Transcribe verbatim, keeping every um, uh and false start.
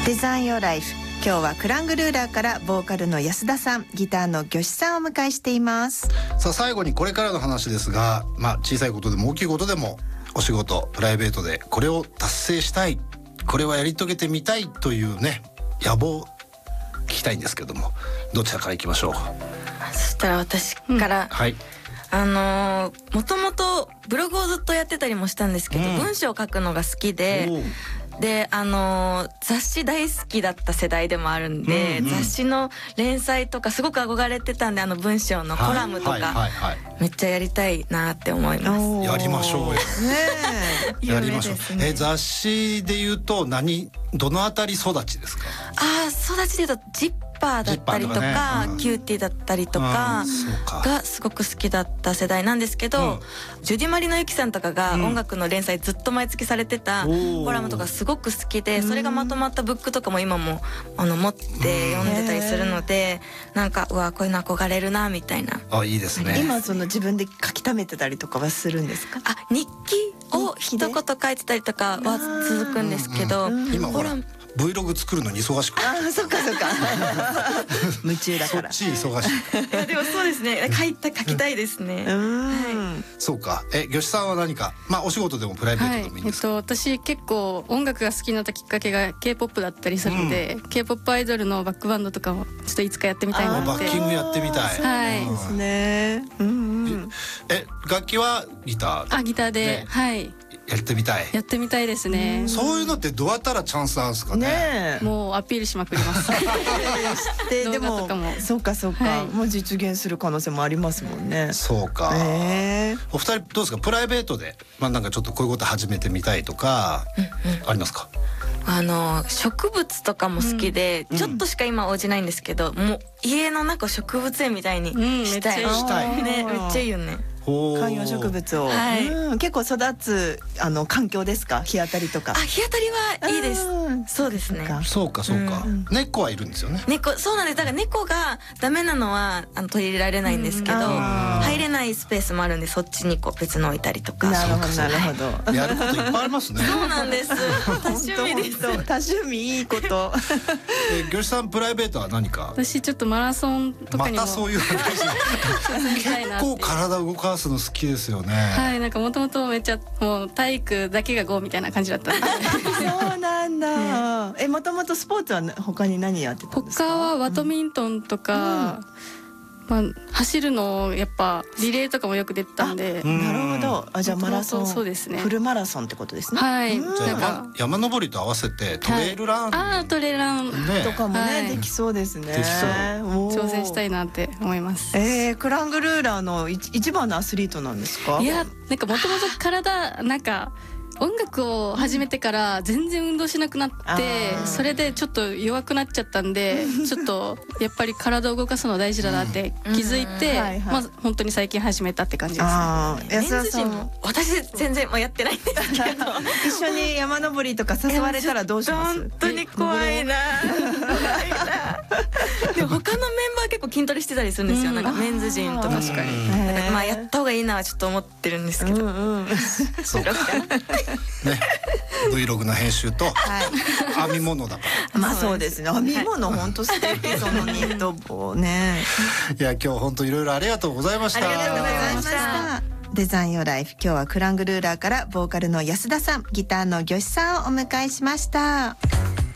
デザインヨーライフ、今日はクラングルーラーからボーカルの安田さん、ギターの魚志さんをお迎えしています。 さあ最後にこれからの話ですが、まあ、小さいことでも大きいことでもお仕事プライベートでこれを達成したい、これはやり遂げてみたいというね野望聞きたいんですけども、どちらからいきましょう。 そしたら私から、うん、 はい。 あのー、もともとブログをずっとやってたりもしたんですけど、うん、文章を書くのが好きで、で、あのー、雑誌大好きだった世代でもあるんで、うんうん、雑誌の連載とかすごく憧れてたんで、あの文章のコラムとか、はいはいはいはい、めっちゃやりたいなって思います。 やりましょうよ、ね、やりましょう、 ね、 え雑誌でいうと何どのあたり育ちですか？ あー、育ちでいうとジッパーだったりとか、ね、うん、キューティーだったりとかがすごく好きだった世代なんですけど、うん、ジュディ・マリのユキさんとかが音楽の連載ずっと毎月されてたコラムとかすごく好きで、それがまとまったブックとかも今もあの持って読んでたりするので、なんかうわこういうの憧れるなみたいな。 あ、いいですね。 今その自分で書き溜めてたりとかはするんですか？ あ、日記を一言書いてたりとかは続くんですけど、 今ほらVlog 作るのに忙しくて、 ああ、そっかそっか夢中だから。 そっち忙しい。 いやでもそうですね、書いた書きたいですね。うん、 はい、そうか。え、魚志さんは何か、まあお仕事でもプライベートでもいいんですか？ はい、えっと、私結構音楽が好きになったきっかけが K-ポップ だったりするので、うん、K-ポップ アイドルのバックバンドとかもちょっといつかやってみたいなって。 バッキングやってみたい。 はい。 ですね。うんうん。 え、楽器はギター？ あ、ギターで、ね、はい。 やってみたい。 やってみたいですね。 そういうのってどうやったらチャンスなんですかね。 ね、 もうアピールしまくります。 ででもそうかそうか、はい、もう実現する可能性もありますもんね。 そうか。えー、お二人どうですか、プライベートで、まあなんかちょっとこういうこと始めてみたいとか、うんうん、ありますか？ あの植物とかも好きで、うん、ちょっとしか今お家ないんですけど、もう家の中植物園みたいにしたい、うん、めっちゃしたいね。めっちゃいいよね。 観葉植物を、はい、うん、結構育つあの環境ですか？日当たりとか。 あ、日当たりはいいです。そうですね。 そうかそうか、うん、猫はいるんですよね。 猫、そうなんです。だから猫がダメなのはあの取り入れられないんですけど、うん、入れないスペースもあるんで、そっちにこう別の置いたりとか。 なるほどなるほど。 やることいっぱいありますね。 そうなんです。多趣味です。 多趣味いいこと。 え、魚志さんプライベートは何か？ 私ちょっとマラソンとかにも。 またそういう話。結構体動かすの好きですよね。 はい、なんかもともとめっちゃもう体育だけがゴーみたいな感じだったんで。 そうなんだ。え、もともとスポーツは他に何やってたんですか？ 他はバドミントンとか、うん、まあ走るのやっぱリレーとかもよく出てたんで。 なるほど。あ、じゃあマラソン、 そうですね。 フルマラソンってことですね。 はい。 じゃあ山登りと合わせてトレイルラン、 ああトレイルランとかもねできそうですね。 できそう。 挑戦したいなって思います。 えー、クラングルーラーの一番のアスリートなんですか？ いや、なんかもともと体なんか音楽を始めてから全然運動しなくなって、それでちょっと弱くなっちゃったんで、ちょっとやっぱり体を動かすの大事だなって気づいて、まず本当に最近始めたって感じですね。 安田さんも私全然やってないんですけど、 一緒に山登りとか誘われたらどうします？ 本当に怖いな。でも他のメンバー結構筋トレしてたりするんですよ。なんかメンズ陣とか。確かに。まあやった方がいいなはちょっと思ってるんですけど。 そうか。ね、Vlog の編集と編み物だから。 まあそうですね。編み物本当素敵、そのニット帽ね。 いや今日本当いろいろありがとうございました。 ありがとうございました。 デザインヨーライフ、今日はクラングルーラーからボーカルの安田さん、ギターの魚志さんをお迎えしました。